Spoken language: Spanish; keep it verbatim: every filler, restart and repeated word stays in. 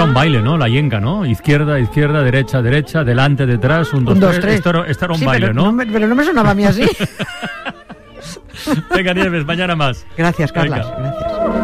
un baile, ¿no? La yenga, ¿no? Izquierda, izquierda, derecha, derecha, delante, detrás, un, dos, Un, dos, tres. tres. Esto, era- esto era un Sí, baile, pero ¿no? no me, pero no me sonaba a mí así. Venga, Nieves, mañana más. Gracias, Carlas. Venga.